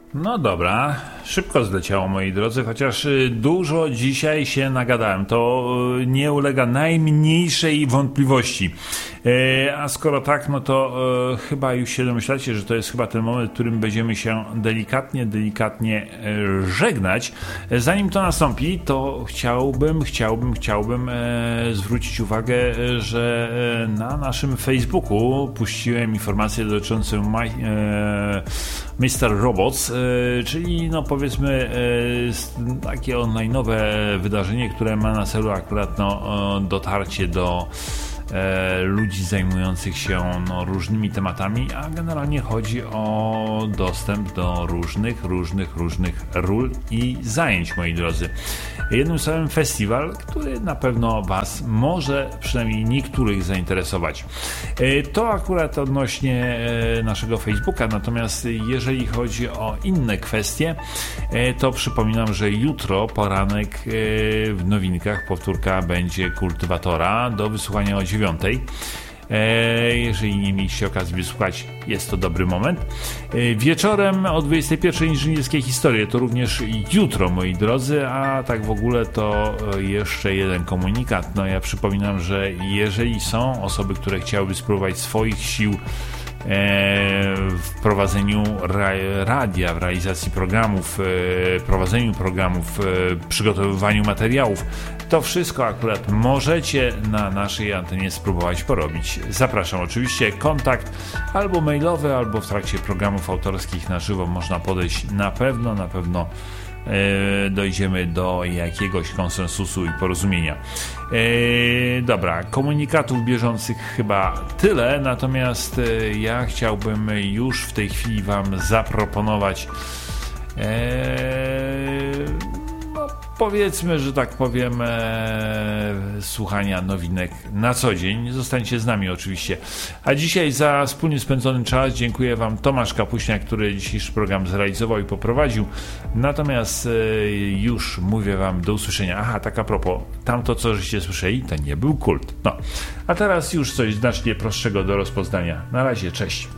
No dobra, szybko zleciało, moi drodzy, chociaż dużo dzisiaj się nagadałem, to nie ulega najmniejszej wątpliwości. A skoro tak, no to chyba już się domyślacie, że to jest chyba ten moment, w którym będziemy się delikatnie żegnać. Zanim to nastąpi, to chciałbym zwrócić uwagę, że na naszym Facebooku puściłem informację dotyczącą Mr. Robots, czyli no powiedzmy takie online'owe wydarzenie, które ma na celu akurat dotarcie do ludzi zajmujących się różnymi tematami, a generalnie chodzi o dostęp do różnych ról i zajęć, moi drodzy. Jednym słowem festiwal, który na pewno Was może, przynajmniej niektórych, zainteresować. To akurat odnośnie naszego Facebooka, natomiast jeżeli chodzi o inne kwestie, to przypominam, że jutro poranek w nowinkach powtórka będzie Kultywatora do wysłuchania o 9:00. Jeżeli nie mieliście okazji wysłuchać, jest to dobry moment. Wieczorem o 21:00 Inżynierskie Historie, to również jutro, moi drodzy, a tak w ogóle to jeszcze jeden komunikat. Ja przypominam, że jeżeli są osoby, które chciałyby spróbować swoich sił w prowadzeniu radia, w realizacji programów, prowadzeniu programów, przygotowywaniu materiałów, to wszystko akurat możecie na naszej antenie spróbować porobić. Zapraszam, oczywiście kontakt albo mailowy, albo w trakcie programów autorskich na żywo można podejść. Na pewno dojdziemy do jakiegoś konsensusu i porozumienia. Dobra, komunikatów bieżących chyba tyle, natomiast ja chciałbym już w tej chwili Wam zaproponować powiedzmy, że tak powiem, słuchania nowinek na co dzień. Zostańcie z nami oczywiście. A dzisiaj za wspólnie spędzony czas dziękuję Wam Tomasz Kapuśniak, który dzisiejszy program zrealizował i poprowadził. Natomiast już mówię Wam do usłyszenia. Aha, tak a propos, tamto co żeście słyszeli, to nie był kult. A teraz już coś znacznie prostszego do rozpoznania. Na razie, cześć.